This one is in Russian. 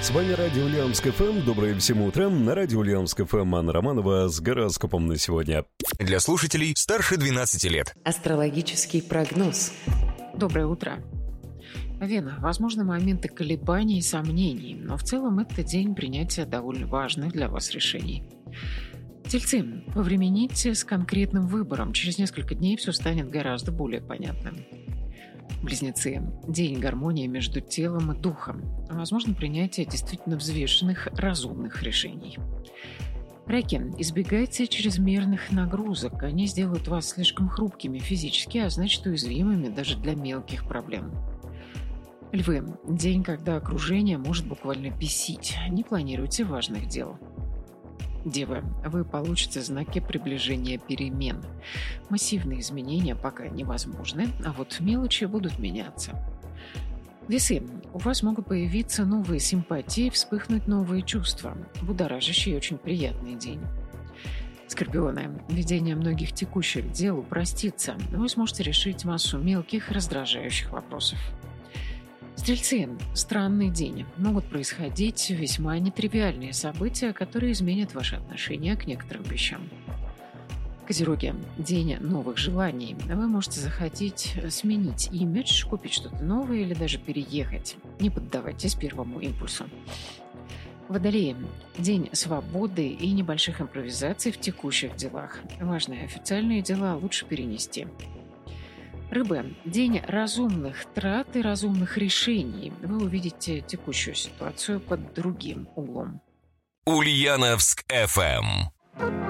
С вами Радио Ульяновск ФМ. Доброе всем утро. На Радио Ульяновск ФМ Анна Романова с гороскопом на сегодня. Для слушателей старше 12 лет. Астрологический прогноз. Доброе утро. Вена. Возможны моменты колебаний и сомнений, но в целом это день принятия довольно важных для вас решений. Тельцы. Повремените с конкретным выбором. Через несколько дней все станет гораздо более понятным. Близнецы. День гармонии между телом и духом. Возможно принятие действительно взвешенных, разумных решений. Раки. Избегайте чрезмерных нагрузок. Они сделают вас слишком хрупкими физически, а значит уязвимыми даже для мелких проблем. Львы. День, когда окружение может буквально бесить. Не планируйте важных дел. Девы. Вы получите знаки приближения перемен. Массивные изменения пока невозможны, а вот мелочи будут меняться. Весы. У вас могут появиться новые симпатии, вспыхнуть новые чувства. Будоражащий и очень приятный день. Скорпионы. Ведение многих текущих дел упростится. Вы сможете решить массу мелких, раздражающих вопросов. Стрельцы. Странный день. Могут происходить весьма нетривиальные события, которые изменят ваше отношение к некоторым вещам. Козероги. День новых желаний. Вы можете захотеть сменить имидж, купить что-то новое или даже переехать. Не поддавайтесь первому импульсу. Водолеи. День свободы и небольших импровизаций в текущих делах. Важные официальные дела лучше перенести. Рыбы. День разумных трат и разумных решений. Вы увидите текущую ситуацию под другим углом. Ульяновск ФМ.